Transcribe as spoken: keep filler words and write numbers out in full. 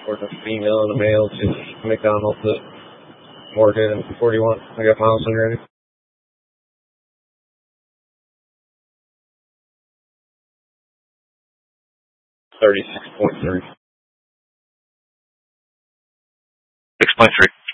Or the female and the male to McDonald's at Morgan and forty-one. I got miles when ready. thirty-six point three. six point three.